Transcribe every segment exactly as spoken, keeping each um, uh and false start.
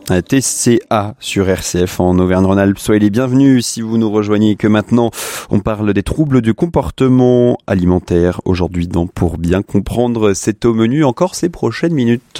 T C A sur R C F en Auvergne-Rhône-Alpes. Soyez les bienvenus si vous nous rejoignez et que maintenant on parle des troubles du comportement alimentaire. Aujourd'hui dans Pour bien comprendre, c'est au menu encore ces prochaines minutes.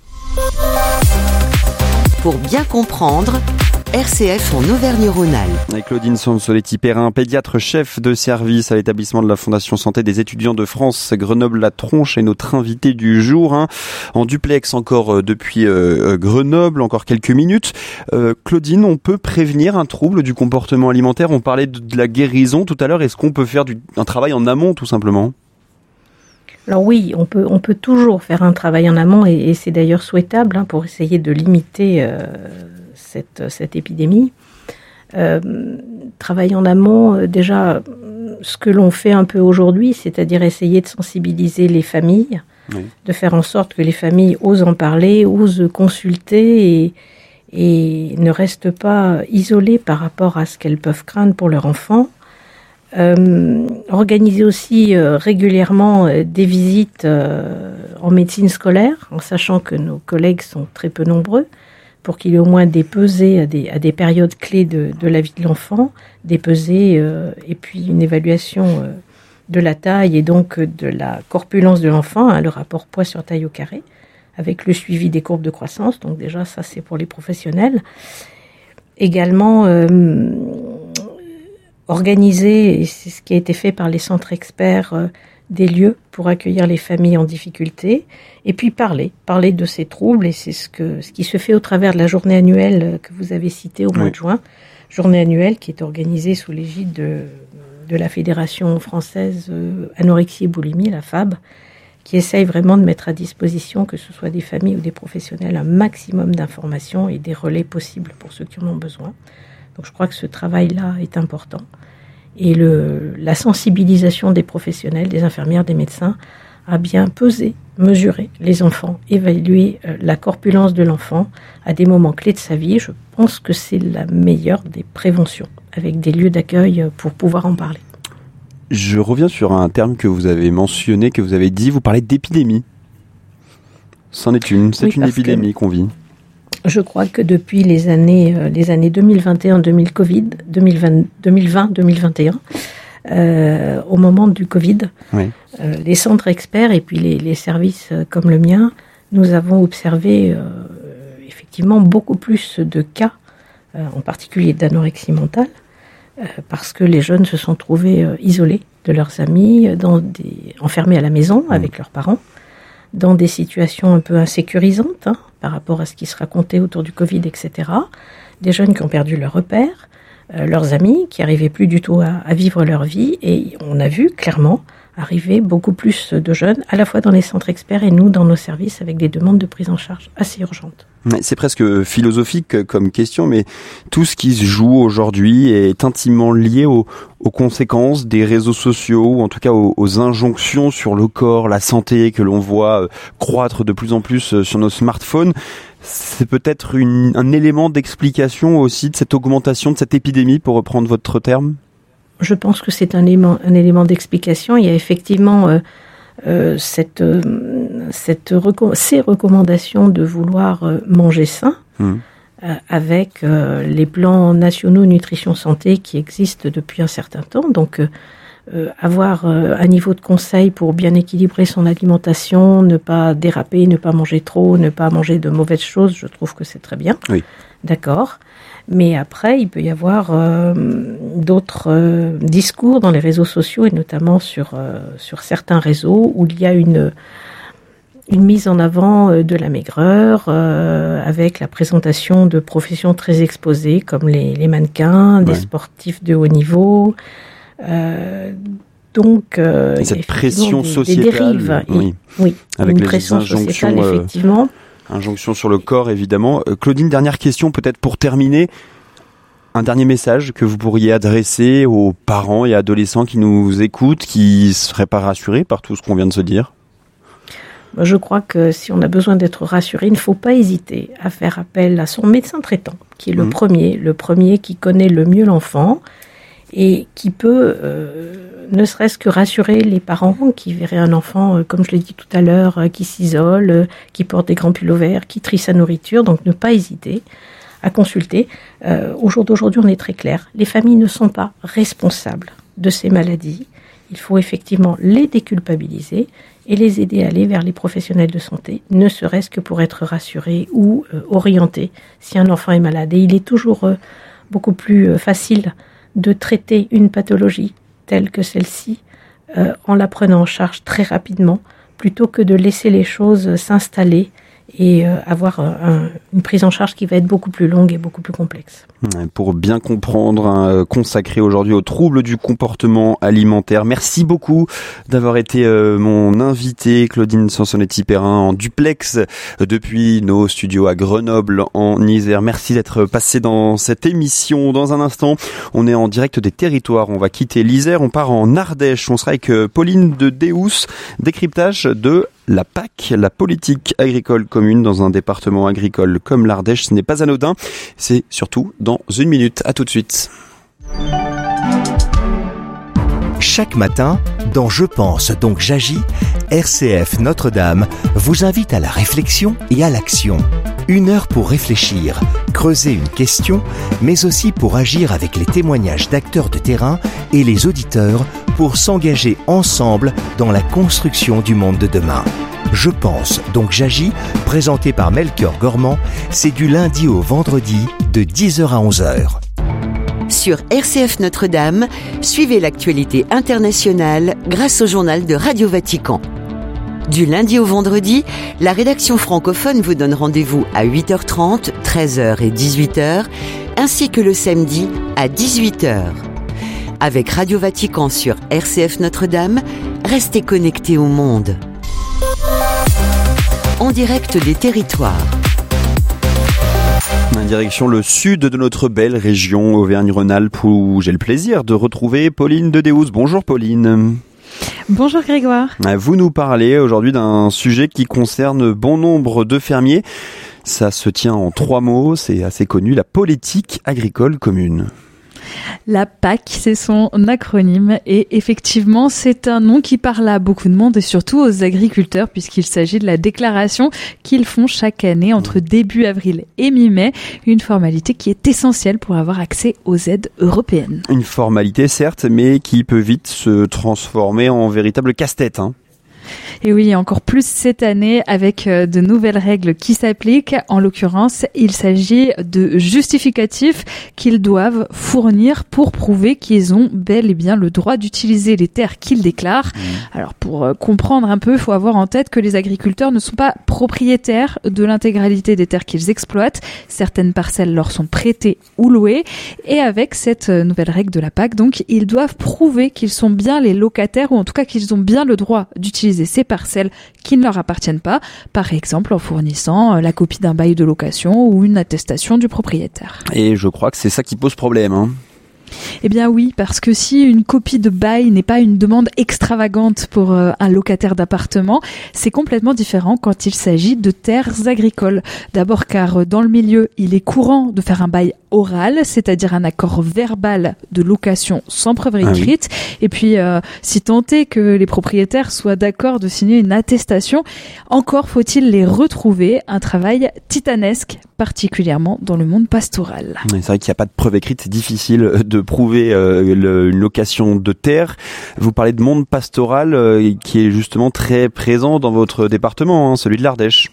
Pour bien comprendre, R C F en Auvergne-Rhône-Alpes. Avec Claudine Sansoletti-Perrin, pédiatre chef de service à l'établissement de la Fondation Santé des étudiants de France, Grenoble-La Tronche, est notre invité du jour. Hein. En duplex encore depuis euh, Grenoble, encore quelques minutes. Euh, Claudine, on peut prévenir un trouble du comportement alimentaire. On parlait de, de la guérison tout à l'heure. Est-ce qu'on peut faire du, un travail en amont tout simplement ? Alors oui, on peut, on peut toujours faire un travail en amont et, et c'est d'ailleurs souhaitable hein, pour essayer de limiter euh, cette, cette épidémie. Euh, travail en amont, euh, déjà, ce que l'on fait un peu aujourd'hui, c'est-à-dire essayer de sensibiliser les familles, oui. de faire en sorte que les familles osent en parler, osent consulter et, et ne restent pas isolées par rapport à ce qu'elles peuvent craindre pour leur enfant. Euh, organiser aussi euh, régulièrement euh, des visites euh, en médecine scolaire, en sachant que nos collègues sont très peu nombreux, pour qu'il y ait au moins des pesées à des, à des périodes clés de, de la vie de l'enfant, des pesées euh, et puis une évaluation euh, de la taille et donc de la corpulence de l'enfant, hein, le rapport poids sur taille au carré, avec le suivi des courbes de croissance. Donc déjà, ça c'est pour les professionnels. Également, euh, organiser, et c'est ce qui a été fait par les centres experts, euh, des lieux pour accueillir les familles en difficulté, et puis parler, parler de ces troubles, et c'est ce, que, ce qui se fait au travers de la journée annuelle que vous avez citée au mois oui. de juin, journée annuelle qui est organisée sous l'égide de, de la Fédération française euh, anorexie et boulimie, la F A B, qui essaye vraiment de mettre à disposition, que ce soit des familles ou des professionnels, un maximum d'informations et des relais possibles pour ceux qui en ont besoin. Donc je crois que ce travail-là est important. Et le, la sensibilisation des professionnels, des infirmières, des médecins, à bien peser, mesurer les enfants, évaluer euh, la corpulence de l'enfant à des moments clés de sa vie. Je pense que c'est la meilleure des préventions, avec des lieux d'accueil pour pouvoir en parler. Je reviens sur un terme que vous avez mentionné, que vous avez dit, vous parlez d'épidémie. C'en est une, c'est oui, une épidémie qu'on vit. Je crois que depuis les années, euh, les années deux mille vingt et un, deux mille Covid, deux mille vingt, deux mille vingt, deux mille vingt et un, euh, au moment du Covid, oui. euh, les centres experts et puis les, les services euh, comme le mien, nous avons observé euh, effectivement beaucoup plus de cas, euh, en particulier d'anorexie mentale, euh, parce que les jeunes se sont trouvés euh, isolés de leurs amis, dans des, enfermés à la maison oui. avec leurs parents, dans des situations un peu insécurisantes hein, par rapport à ce qui se racontait autour du Covid, et cetera. Des jeunes qui ont perdu leurs repères, euh, leurs amis, qui n'arrivaient plus du tout à, à vivre leur vie. Et on a vu clairement arriver beaucoup plus de jeunes, à la fois dans les centres experts et nous, dans nos services, avec des demandes de prise en charge assez urgentes. C'est presque philosophique comme question, mais tout ce qui se joue aujourd'hui est intimement lié aux, aux conséquences des réseaux sociaux, ou en tout cas aux, aux injonctions sur le corps, la santé que l'on voit croître de plus en plus sur nos smartphones. C'est peut-être une, un élément d'explication aussi de cette augmentation, de cette épidémie, pour reprendre votre terme ? Je pense que c'est un élément, un élément d'explication. Il y a effectivement euh, euh, cette, euh, cette reco- ces recommandations de vouloir euh, manger sain, mmh. euh, avec euh, les plans nationaux nutrition santé qui existent depuis un certain temps. Donc, euh, euh, avoir euh, un niveau de conseil pour bien équilibrer son alimentation, ne pas déraper, ne pas manger trop, ne pas manger de mauvaises choses, je trouve que c'est très bien. Oui. D'accord. Mais après, il peut y avoir euh, d'autres euh, discours dans les réseaux sociaux, et notamment sur, euh, sur certains réseaux, où il y a une, une mise en avant euh, de la maigreur, euh, avec la présentation de professions très exposées, comme les, les mannequins, ouais. des sportifs de haut niveau. Euh, donc, euh, et cette pression des, sociétale, des dérives. Oui, et, oui avec une les pression sociétale, euh, effectivement. Injonction sur le corps, évidemment. Euh, Claudine, dernière question, peut-être pour terminer. Un dernier message que vous pourriez adresser aux parents et adolescents qui nous écoutent, qui ne seraient pas rassurés par tout ce qu'on vient de se dire ? Je crois que si on a besoin d'être rassuré, il ne faut pas hésiter à faire appel à son médecin traitant, qui est le mmh. premier, le premier qui connaît le mieux l'enfant et qui peut euh, ne serait-ce que rassurer les parents qui verraient un enfant, euh, comme je l'ai dit tout à l'heure, euh, qui s'isole, euh, qui porte des grands pullovers, qui trie sa nourriture, donc ne pas hésiter à consulter. Euh, au jour d'aujourd'hui, on est très clair. Les familles ne sont pas responsables de ces maladies. Il faut effectivement les déculpabiliser et les aider à aller vers les professionnels de santé, ne serait-ce que pour être rassurés ou euh, orientés si un enfant est malade. Et il est toujours euh, beaucoup plus euh, facile de traiter une pathologie telle que celle-ci euh, en la prenant en charge très rapidement, plutôt que de laisser les choses s'installer et euh, avoir un, une prise en charge qui va être beaucoup plus longue et beaucoup plus complexe. Pour bien comprendre, hein, consacré aujourd'hui aux troubles du comportement alimentaire. Merci beaucoup d'avoir été euh, mon invité, Claudine Sansonetti-Perrin, en duplex euh, depuis nos studios à Grenoble, en Isère. Merci d'être passé dans cette émission. Dans un instant, on est en direct des territoires. On va quitter l'Isère, on part en Ardèche. On sera avec euh, Pauline de Deus, décryptage de la P A C, la politique agricole commune dans un département agricole comme l'Ardèche. Ce n'est pas anodin, c'est surtout dans une minute. À tout de suite. Chaque matin, dans Je pense donc j'agis, R C F Notre-Dame vous invite à la réflexion et à l'action. Une heure pour réfléchir, creuser une question, mais aussi pour agir avec les témoignages d'acteurs de terrain et les auditeurs pour s'engager ensemble dans la construction du monde de demain. Je pense donc j'agis, présenté par Melchior Gormand, c'est du lundi au vendredi de dix heures à onze heures. Sur R C F Notre-Dame, suivez l'actualité internationale grâce au journal de Radio Vatican. Du lundi au vendredi, la rédaction francophone vous donne rendez-vous à huit heures trente, treize heures et dix-huit heures, ainsi que le samedi à dix-huit heures. Avec Radio Vatican sur R C F Notre-Dame, restez connectés au monde. En direct des territoires. Direction le sud de notre belle région Auvergne-Rhône-Alpes où j'ai le plaisir de retrouver Pauline de Deus. Bonjour Pauline. Bonjour Grégoire. Vous nous parlez aujourd'hui d'un sujet qui concerne bon nombre de fermiers. Ça se tient en trois mots, c'est assez connu, la politique agricole commune. La P A C, c'est son acronyme et effectivement, c'est un nom qui parle à beaucoup de monde et surtout aux agriculteurs puisqu'il s'agit de la déclaration qu'ils font chaque année entre début avril et mi-mai, une formalité qui est essentielle pour avoir accès aux aides européennes. Une formalité certes, mais qui peut vite se transformer en véritable casse-tête, hein. Et oui, encore plus cette année avec de nouvelles règles qui s'appliquent. En l'occurrence, il s'agit de justificatifs qu'ils doivent fournir pour prouver qu'ils ont bel et bien le droit d'utiliser les terres qu'ils déclarent. Mmh. Alors pour comprendre un peu, il faut avoir en tête que les agriculteurs ne sont pas propriétaires de l'intégralité des terres qu'ils exploitent. Certaines parcelles leur sont prêtées ou louées. Et avec cette nouvelle règle de la P A C, donc, ils doivent prouver qu'ils sont bien les locataires ou en tout cas qu'ils ont bien le droit d'utiliser ces parcelles qui ne leur appartiennent pas, par exemple en fournissant la copie d'un bail de location ou une attestation du propriétaire. Et je crois que c'est ça qui pose problème, hein. Eh bien oui, parce que si une copie de bail n'est pas une demande extravagante pour euh, un locataire d'appartement, c'est complètement différent quand il s'agit de terres agricoles. D'abord car euh, dans le milieu, il est courant de faire un bail oral, c'est-à-dire un accord verbal de location sans preuve écrite. Ah oui. Et puis, euh, si tant est que les propriétaires soient d'accord de signer une attestation, encore faut-il les retrouver. Un travail titanesque, particulièrement dans le monde pastoral. C'est vrai qu'il n'y a pas de preuve écrite, c'est difficile de prouver euh, le, une location de terre. Vous parlez de monde pastoral euh, qui est justement très présent dans votre département, hein, celui de l'Ardèche.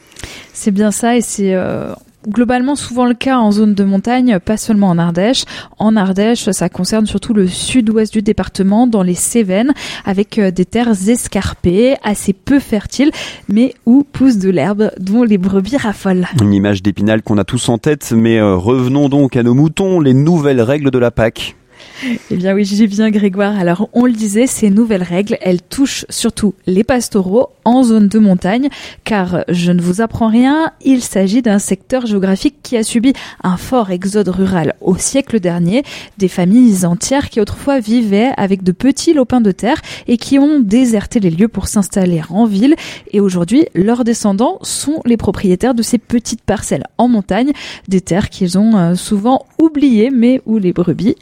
C'est bien ça et c'est... Euh globalement souvent le cas en zone de montagne, pas seulement en Ardèche. En Ardèche, ça concerne surtout le sud-ouest du département, dans les Cévennes, avec des terres escarpées, assez peu fertiles, mais où pousse de l'herbe dont les brebis raffolent. Une image d'Épinal qu'on a tous en tête, mais euh, revenons donc à nos moutons, les nouvelles règles de la P A C. Eh bien oui, j'y viens Grégoire. Alors on le disait, ces nouvelles règles, elles touchent surtout les pastoraux en zone de montagne, car je ne vous apprends rien, il s'agit d'un secteur géographique qui a subi un fort exode rural au siècle dernier, des familles entières qui autrefois vivaient avec de petits lopins de terre et qui ont déserté les lieux pour s'installer en ville, et aujourd'hui leurs descendants sont les propriétaires de ces petites parcelles en montagne, des terres qu'ils ont souvent oubliées mais où les brebis aiment pas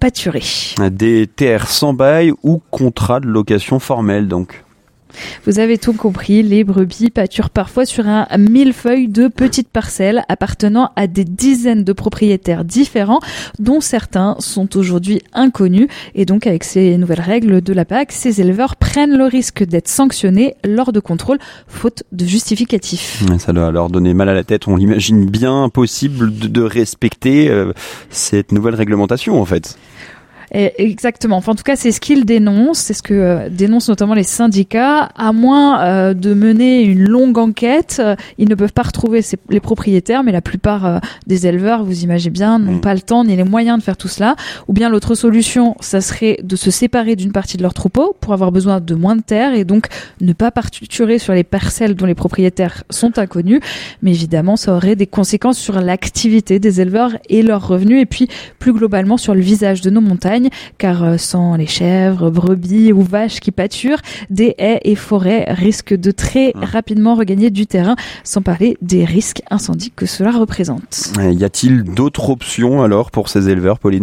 pâturer. Des T R sans bail ou contrat de location formel donc. Vous avez tout compris, les brebis pâturent parfois sur un millefeuille de petites parcelles appartenant à des dizaines de propriétaires différents, dont certains sont aujourd'hui inconnus. Et donc, avec ces nouvelles règles de la P A C, ces éleveurs prennent le risque d'être sanctionnés lors de contrôles, faute de justificatif. Ça doit leur donner mal à la tête. On l'imagine bien, impossible de, de respecter euh, cette nouvelle réglementation, en fait. Et exactement. Enfin, en tout cas, c'est ce qu'ils dénoncent, c'est ce que euh, dénoncent notamment les syndicats. À moins euh, de mener une longue enquête, euh, ils ne peuvent pas retrouver ces, les propriétaires, mais la plupart euh, des éleveurs, vous imaginez bien, n'ont mmh. pas le temps ni les moyens de faire tout cela. Ou bien l'autre solution, ça serait de se séparer d'une partie de leur troupeau pour avoir besoin de moins de terre et donc ne pas pâturer sur les parcelles dont les propriétaires sont inconnus. Mais évidemment, ça aurait des conséquences sur l'activité des éleveurs et leurs revenus, et puis plus globalement sur le visage de nos montagnes. Car sans les chèvres, brebis ou vaches qui pâturent, des haies et forêts risquent de très rapidement regagner du terrain, sans parler des risques incendies que cela représente. Y a-t-il d'autres options alors pour ces éleveurs, Pauline ?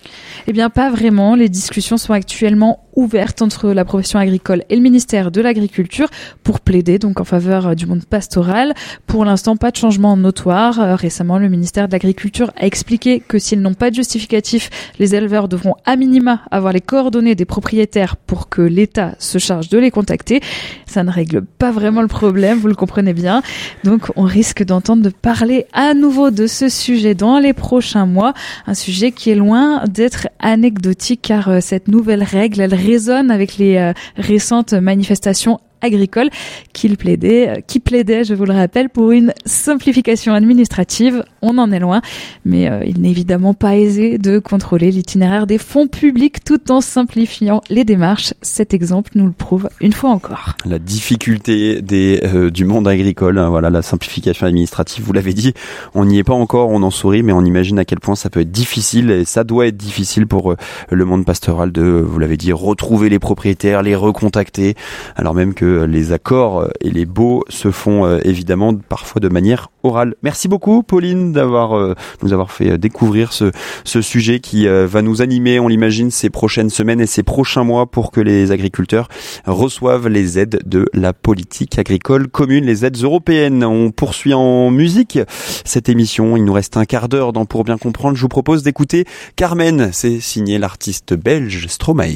Eh bien, pas vraiment. Les discussions sont actuellement ouvertes entre la profession agricole et le ministère de l'Agriculture pour plaider donc en faveur du monde pastoral. Pour l'instant, pas de changement notoire. Euh, récemment, le ministère de l'Agriculture a expliqué que s'ils n'ont pas de justificatif, les éleveurs devront à minima avoir les coordonnées des propriétaires pour que l'État se charge de les contacter. Ça ne règle pas vraiment le problème, vous le comprenez bien. Donc, on risque d'entendre de parler à nouveau de ce sujet dans les prochains mois. Un sujet qui est loin d'être anecdotique car euh, cette nouvelle règle, elle résonne avec les euh, récentes manifestations agricoles qu'il plaidait, euh, qui plaidaient, je vous le rappelle, pour une simplification administrative. On en est loin, mais euh, il n'est évidemment pas aisé de contrôler l'itinéraire des fonds publics tout en simplifiant les démarches. Cet exemple nous le prouve une fois encore. La difficulté des, euh, du monde agricole, hein, voilà, la simplification administrative, vous l'avez dit, on n'y est pas encore, on en sourit, mais on imagine à quel point ça peut être difficile, et ça doit être difficile pour euh, le monde pastoral de, vous l'avez dit, retrouver les propriétaires, les recontacter, alors même que les accords et les baux se font euh, évidemment parfois de manière orale. Merci beaucoup Pauline d'avoir euh, nous avoir fait découvrir ce, ce sujet qui euh, va nous animer, on l'imagine, ces prochaines semaines et ces prochains mois pour que les agriculteurs reçoivent les aides de la politique agricole commune, les aides européennes. On poursuit en musique cette émission, il nous reste un quart d'heure dans Pour bien comprendre. Je vous propose d'écouter Carmen, c'est signé l'artiste belge Stromae.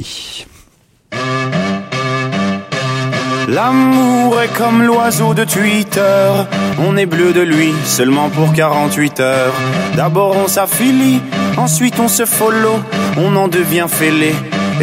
L'amour est comme l'oiseau de Twitter, on est bleu de lui seulement pour quarante-huit heures. D'abord on s'affilie, ensuite on se follow, on en devient fêlé.